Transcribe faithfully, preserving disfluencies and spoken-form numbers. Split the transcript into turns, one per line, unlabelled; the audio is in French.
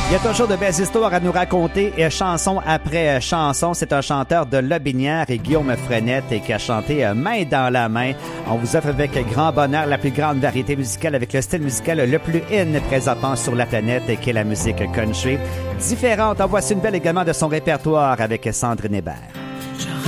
Il y a toujours de belles histoires à nous raconter, et chanson après chanson. C'est un chanteur de Lotbinière et Guillaume Frenette et qui a chanté main dans la main. On vous offre avec grand bonheur la plus grande variété musicale avec le style musical le plus in présentement sur la planète, qui est la musique country. Différente, en voici une belle également de son répertoire avec Sandrine Hébert.